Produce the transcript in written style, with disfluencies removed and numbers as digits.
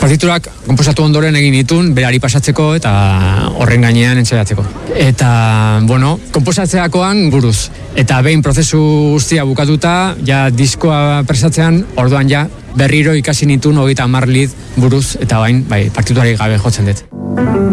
Partiturak konposatu ondoren egin ditun, berari pasatzeko eta horren gainean entzaiatzeko. Eta, konposatzeakoan buruz. Eta behin prozesu guztia bukatuta, ja diskoa presatzean, orduan ja berriro ikasi nitun 30 lit buruz, eta bain, partituari gabe jotzen dut.